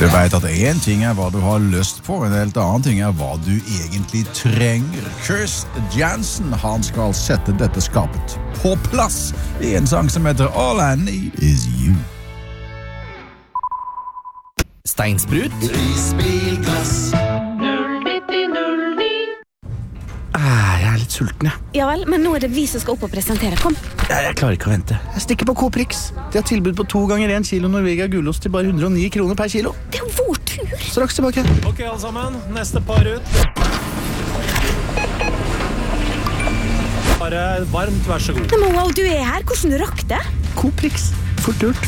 Du vet at en ting hva du har lyst på, en helt annen ting hva du egentlig trenger. Chris Jansen, han skal sette dette skapet på plass I en sang som heter All I Need Is You. Steinsprut. Risbilglass. 09009. Jeg litt sulten, jeg. Ja vel, men nå det vi som skal opp og presentere. Kom. Jeg klarer ikke å vente. Jeg stikker på Coprix. De har tilbud på 2 ganger 1 kilo Norvegia gulost til bare 109 kroner per kilo. Det jo vår tur. Straks tilbake. Ok, alle sammen. Neste par ut. Bare varmt, vær så god. Men wow, du her. Hvordan du rakk det? Coprix. Fort gjort.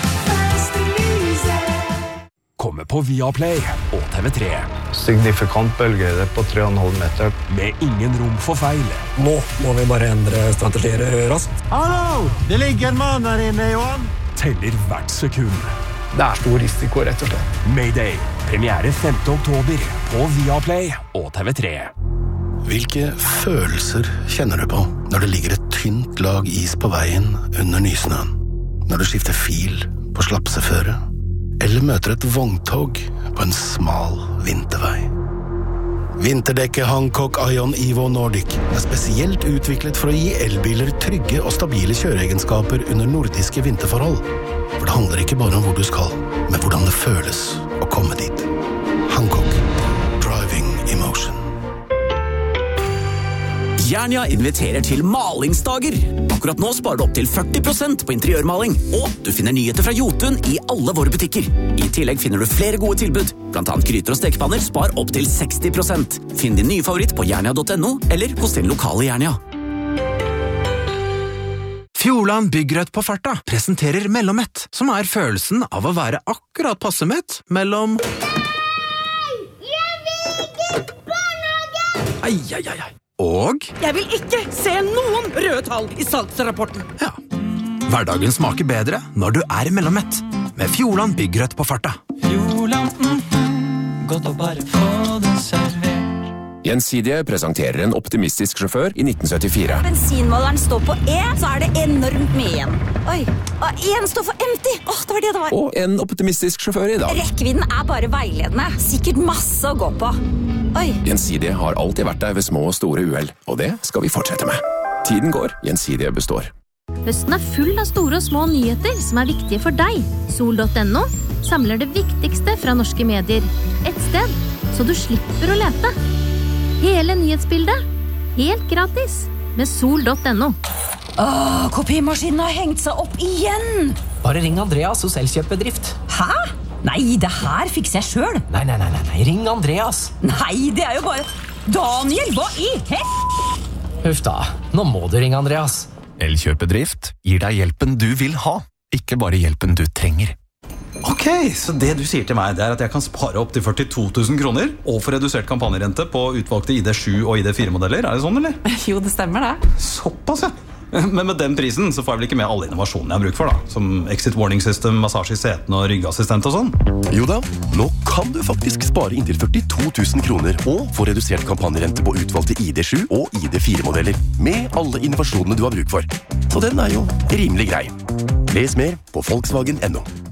Kommer på Viaplay og TV3. Signifikant bølgehøyde på 3,5 meter. Med ingen rom for feil. Nå må vi bare endre strategier raskt. Hallo! Det ligger en mann her inne, Johan. Teller hvert sekund. Det stor risiko, rett og slett. Mayday. Premiere 5. oktober på Viaplay og TV3. Hvilke følelser kjenner du på når det ligger et tynt lag is på veien under nysnøen? Når du skifter fil på slapseføre? Eller møter et vogntog på en smal vintervei? Vinterdekket Hancock Ion Evo Nordic spesielt utviklet for å gi elbiler trygge og stabile kjøreegenskaper under nordiske vinterforhold. For det handler ikke bare om hvor du skal, men hvordan det føles å komme dit. Hancock. Driving Emotion. Jernia inviterer til malingsdager. Akkurat nå sparer du opp til 40% på interiørmaling, og du finner nyheter fra Jotun I alle våre butikker. I tillegg finner du flere gode tilbud, blant annet gryter og stekepanner spar opp til 60%. Finn din nye favoritt på jernia.no, eller hos din lokale Jernia. Fjordland Byggrødt på farta presenterer Mellomett, som følelsen av å være akkurat passe mett mellom... Ai. Og? Jeg vil ikke se noen røde tall I salgsrapporten. Ja. Hverdagen smaker bedre når du Mellomett. Med Fjordland Byggrødt på farta. Fjordland, godt å bare få det servert. Gjensidige presenterer en optimistisk sjåfør I 1974. Bensinmåleren står på E, så det enormt mye igjen. Oi, og en står for empty. Det var det det var. Og en optimistisk sjåfør I dag. Rekkevidden bare veiledende. Sikkert masse å gå på. Oi. Gjensidige har alltid vært der ved små og store uheld, og det skal vi fortsette med. Tiden går, Gjensidige består. Høsten full av store og små nyheter som viktige for deg. Sol.no samler det viktigste fra norske medier. Et sted, så du slipper å lete. Hele nyhetsbildet, helt gratis, med Sol.no. Kopimaskinen har hengt seg opp igjen. Bare ring Andreas hos Elkjøp-bedrift. Hæ? Nei, det her fikser jeg selv. Nei, ring Andreas. Nei, det jo bare... Daniel, hva I Huff da, nå må du ringe Andreas. Elkjøp-bedrift gir deg hjelpen du vil ha, ikke bare hjelpen du trenger. Ok, så det du sier til meg det at jeg kan spare opp til 42 000 kroner og få redusert kampanjerente på utvalgte ID7 og ID4-modeller, det sånn, eller? Jo, det stemmer det. Såpass, ja. Men med den prisen så får jeg vel ikke med alle innovasjonene jeg har bruk for da, som exit warning system, massasje I setene og ryggassistent og sånn. Jo da, nå kan du faktisk spare inntil 42 000 kroner og få redusert kampanjerente på utvalgte ID7 og ID4-modeller med alle innovasjonene du har bruk for. Så den jo rimelig grei. Les mer på Volkswagen.no.